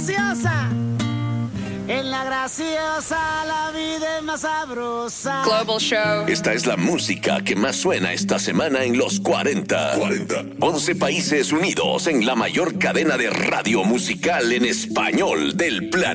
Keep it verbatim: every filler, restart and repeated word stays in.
graciosa. En la graciosa la vida es más sabrosa. Global Show. Esta es la música que más suena esta semana en los cuarenta. cuarenta. once países unidos en la mayor cadena de radio musical en español del planeta.